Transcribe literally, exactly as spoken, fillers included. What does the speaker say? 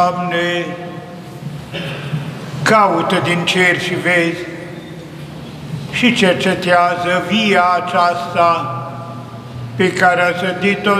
Doamne, caută din cer și vezi și cercetează via aceasta pe care a sădit-o